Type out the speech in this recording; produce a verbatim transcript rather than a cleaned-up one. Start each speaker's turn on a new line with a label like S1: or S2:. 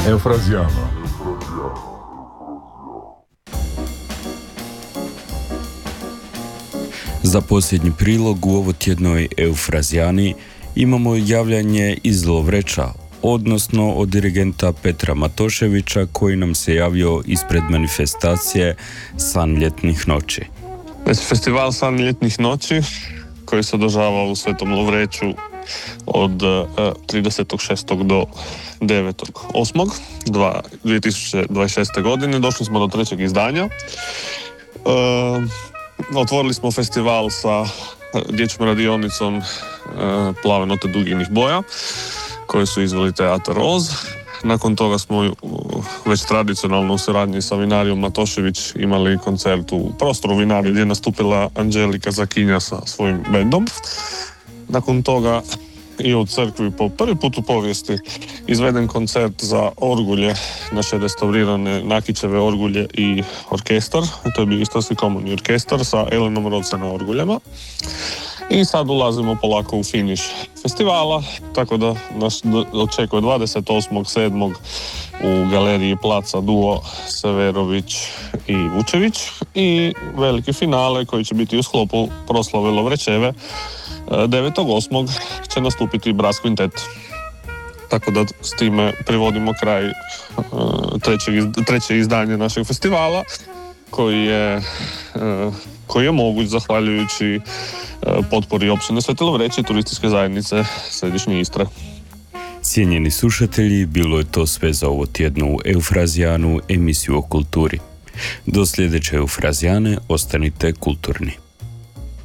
S1: Eufrazijana.
S2: Za posljednji prilog u ovotjednoj Eufrazijani imamo javljanje iz Lovreča, odnosno od dirigenta Petra Matoševića koji nam se javio ispred manifestacije San ljetnih noći.
S3: Festival San ljetnih noći koji se održava u Svetom Lovreću od tridesetog šestog do devetog osmog dvije tisuće dvadeset šeste. godine. Došli smo do trećeg izdanja. E, otvorili smo festival sa dječjom radionicom e, Plave note duginih boja koje su izveli Teatar Roz. Nakon toga smo već tradicionalno u suradnji sa Vinarijom Matošević imali koncert u prostoru Vinarije gdje je nastupila Anđelika Zakinja sa svojim bendom. Nakon toga i u crkvi po prvi put u povijesti izveden koncert za orgulje, naše restaurirane Nakićeve orgulje i orkestar. To je bio Istarski komorni orkestar sa Elenom Rodce na orguljama. I sad ulazimo polako u finiš festivala, tako da nas očekuje dvadeset osmog sedmog u galeriji Placa duo Severović i Vučević i veliki finale koji će biti u sklopu proslave Lovrećeve. devetog osmog će nastupiti Brass Quintet. Tako da s time privodimo kraj trećeg, treće izdanje našeg festivala koji je, koji je moguć zahvaljujući potpori općine Sveti Lovreć i turističke zajednice Središnje Istre.
S2: Cijenjeni slušatelji, bilo je to sve za ovo tjednu Eufrazijanu, emisiju o kulturi. Do sljedeće Eufrazijane ostanite kulturni.